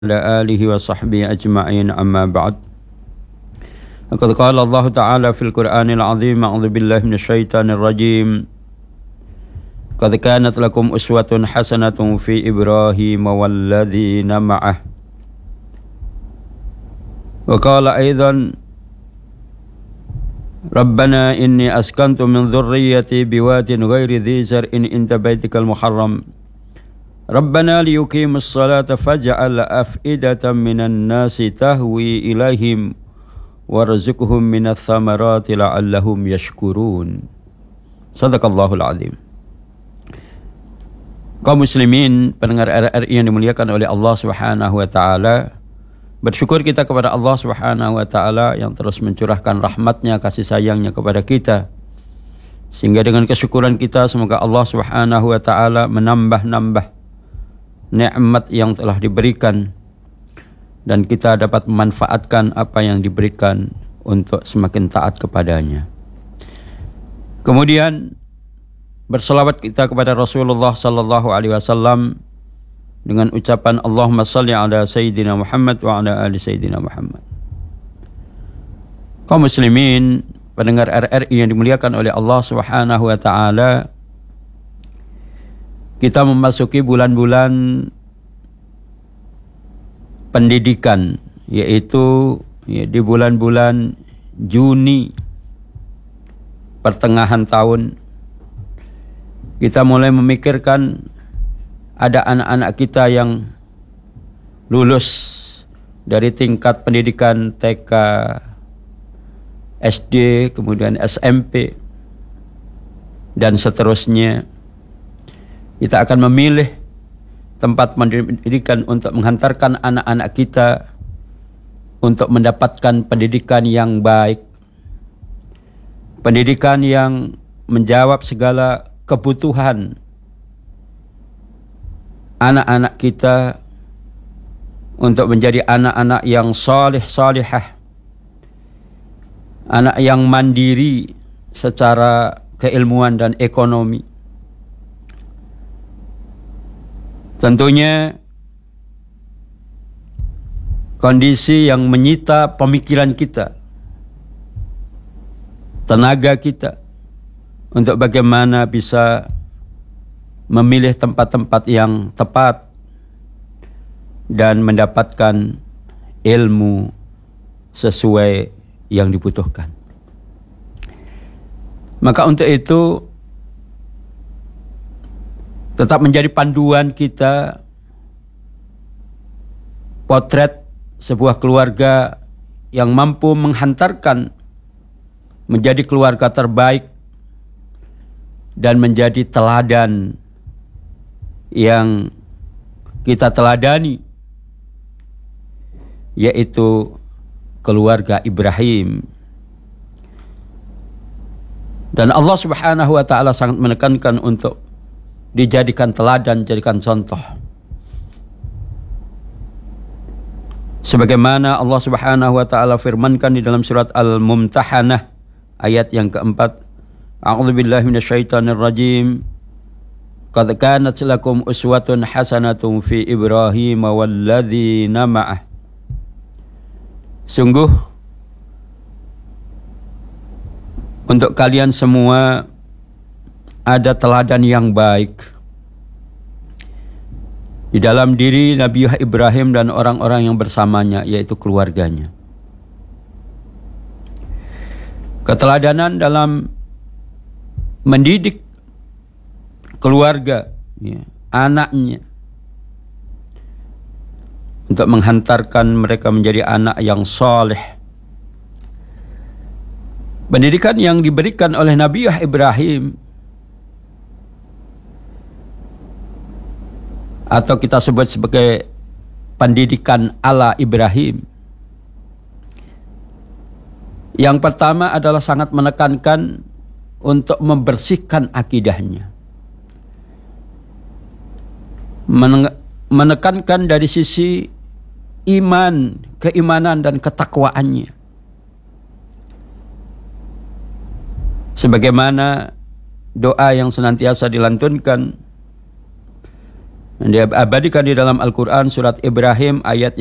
وعلى آله وصحبه أجمعين أما بعد لقد قال الله تعالى في القرآن العظيم أعوذ بالله من الشيطان الرجيم قد كانت لكم أسوة حسنة في إبراهيم والذين معه وقال أيضا ربنا إني أسكنت من ذريتي بواد غير ذي زرع عند بيتك المحرم ربنا ليقيموا الصلاة فاجعل أفئدة من الناس تهوي إليهم وارزقهم من الثمرات لعلهم يشكرون. Sadaqallahul Azim. Kaum muslimin, pendengar RRI yang dimuliakan oleh Allah Subhanahu wa taala, bersyukur kita kepada Allah Subhanahu wa taala yang terus mencurahkan rahmatnya, kasih sayangnya kepada kita. Sehingga dengan kesyukuran kita semoga Allah Subhanahu wa taala menambah-nambah nikmat yang telah diberikan dan kita dapat memanfaatkan apa yang diberikan untuk semakin taat kepadanya. Kemudian berselawat kita kepada Rasulullah sallallahu alaihi wasallam dengan ucapan Allahumma shalli ala sayyidina Muhammad wa ala ali sayyidina Muhammad. Kaum muslimin, pendengar RRI yang dimuliakan oleh Allah Subhanahu wa taala, kita memasuki bulan-bulan pendidikan, yaitu di bulan-bulan Juni, pertengahan tahun. Kita mulai memikirkan ada anak-anak kita yang lulus dari tingkat pendidikan TK, SD, kemudian SMP, dan seterusnya. Kita akan memilih tempat pendidikan untuk menghantarkan anak-anak kita untuk mendapatkan pendidikan yang baik, pendidikan yang menjawab segala kebutuhan anak-anak kita untuk menjadi anak-anak yang salih-salihah, anak yang mandiri secara keilmuan dan ekonomi. Tentunya kondisi yang menyita pemikiran kita, tenaga kita, untuk bagaimana bisa memilih tempat-tempat yang tepat dan mendapatkan ilmu sesuai yang dibutuhkan. Maka untuk itu tetap menjadi panduan kita potret sebuah keluarga yang mampu menghantarkan menjadi keluarga terbaik dan menjadi teladan yang kita teladani, yaitu keluarga Ibrahim. Dan Allah Subhanahu wa taala sangat menekankan untuk dijadikan teladan, jadikan contoh. Sebagaimana Allah Subhanahu wa taala firmankan di dalam surat Al-Mumtahanah ayat yang keempat, A'udzu billahi minasyaitonir rajim. Qad kanat lakum uswatun hasanatun fi Ibrahim walladzina ma'ah. Sungguh untuk kalian semua ada teladan yang baik di dalam diri Nabi Ibrahim dan orang-orang yang bersamanya, yaitu keluarganya. Keteladanan dalam mendidik keluarga, anaknya, untuk menghantarkan mereka menjadi anak yang saleh. Pendidikan yang diberikan oleh Nabi Ibrahim, atau kita sebut sebagai pendidikan ala Ibrahim, yang pertama adalah sangat menekankan untuk membersihkan akidahnya, menekankan dari sisi iman, keimanan dan ketakwaannya. Sebagaimana doa yang senantiasa dilantunkan Diabadikan di dalam Al-Quran surat Ibrahim ayat